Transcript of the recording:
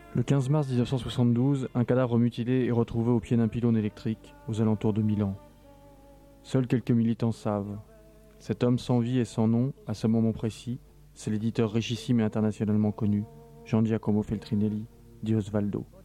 Le 15 mars 1972, un cadavre mutilé est retrouvé au pied d'un pylône électrique, aux alentours de Milan. Seuls quelques militants savent. Cet homme sans vie et sans nom, à ce moment précis, c'est l'éditeur richissime et internationalement connu, Gian Giacomo Feltrinelli, dit Osvaldo.